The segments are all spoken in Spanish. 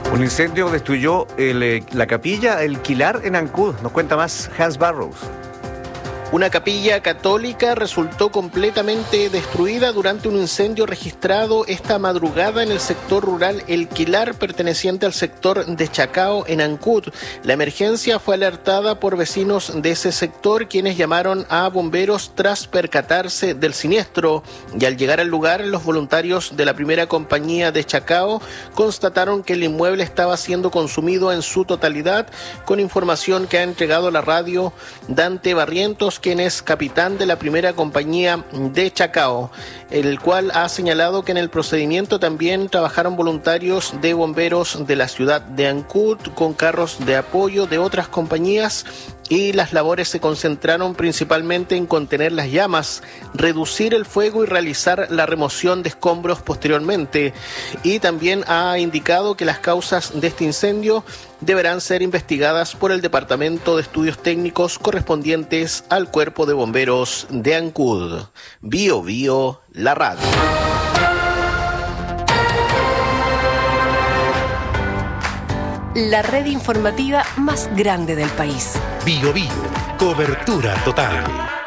Un incendio destruyó la capilla El Quilar en Ancud. Nos cuenta más Hans Barrows. Una capilla católica resultó completamente destruida durante un incendio registrado esta madrugada en el sector rural El Quilar, perteneciente al sector de Chacao, en Ancud. La emergencia fue alertada por vecinos de ese sector, quienes llamaron a bomberos tras percatarse del siniestro. Y al llegar al lugar, los voluntarios de la primera compañía de Chacao constataron que el inmueble estaba siendo consumido en su totalidad, con información que ha entregado la radio Dante Barrientos, quien es capitán de la primera compañía de Chacao, el cual ha señalado que en el procedimiento también trabajaron voluntarios de bomberos de la ciudad de Ancud con carros de apoyo de otras compañías, y las labores se concentraron principalmente en contener las llamas, reducir el fuego y realizar la remoción de escombros posteriormente. Y también ha indicado que las causas de este incendio deberán ser investigadas por el Departamento de Estudios Técnicos correspondientes al Cuerpo de Bomberos de Ancud. Bio Bio, la radio. La red informativa más grande del país. Bio Bio, cobertura total.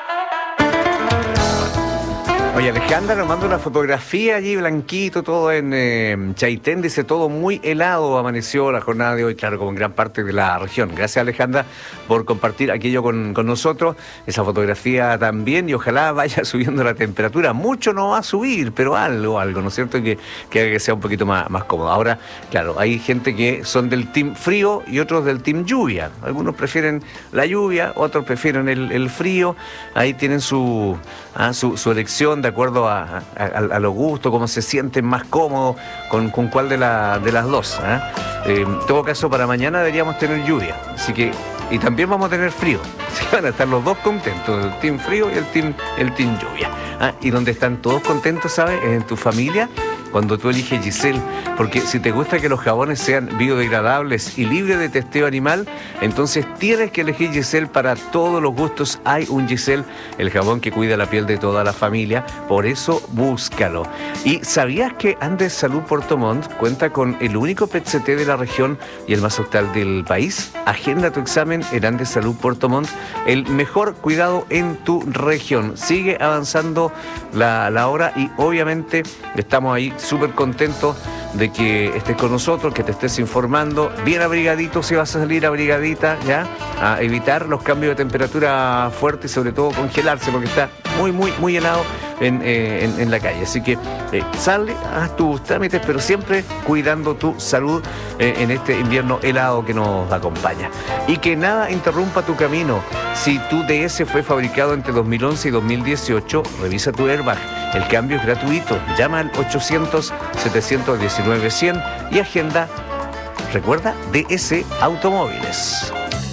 Oye, Alejandra nos manda una fotografía allí, blanquito, todo en Chaitén, dice todo muy helado, amaneció la jornada de hoy, claro, como en gran parte de la región. Gracias, Alejandra, por compartir aquello con nosotros, esa fotografía también, y ojalá vaya subiendo la temperatura. Mucho no va a subir, pero algo, ¿no es cierto? Que haga que sea un poquito más cómodo. Ahora, claro, hay gente que son del team frío y otros del team lluvia. Algunos prefieren la lluvia, otros prefieren el frío. Ahí tienen su elección de acuerdo a los gustos, cómo se sienten más cómodos con cuál de las dos. En todo caso, para mañana deberíamos tener lluvia, así que, y también vamos a tener frío, así que van a estar los dos contentos, el team frío y el team lluvia. Y donde están todos contentos, ¿sabes? En tu familia, cuando tú eliges Giselle, porque si te gusta que los jabones sean biodegradables y libres de testeo animal, entonces tienes que elegir Giselle. Para todos los gustos hay un Giselle, el jabón que cuida la piel de toda la familia, por eso búscalo. ¿Y sabías que Andes Salud Puerto Montt cuenta con el único PET-CT de la región y el más actual del país? Agenda tu examen en Andes Salud Puerto Montt, el mejor cuidado en tu región. Sigue avanzando la hora y obviamente estamos ahí súper contentos de que estés con nosotros, que te estés informando, bien abrigadito si vas a salir, abrigadita, ya, a evitar los cambios de temperatura fuertes y sobre todo congelarse, porque está muy helado en la calle. Así que sale, haz tus trámites, pero siempre cuidando tu salud en este invierno helado que nos acompaña. Y que nada interrumpa tu camino. Si tu DS fue fabricado entre 2011 y 2018, revisa tu airbag. El cambio es gratuito. Llama al 800-719-100 y agenda, recuerda, DS Automóviles.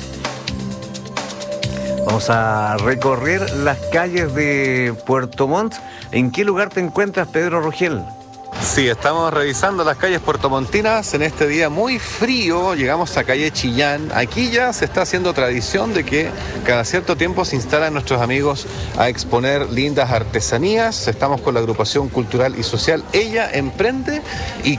Vamos a recorrer las calles de Puerto Montt. ¿En qué lugar te encuentras, Pedro Rogel? Sí, estamos revisando las calles puertomontinas en este día muy frío. Llegamos a calle Chillán. Aquí ya se está haciendo tradición de que cada cierto tiempo se instalan nuestros amigos a exponer lindas artesanías. Estamos con la agrupación cultural y social Ella Emprende y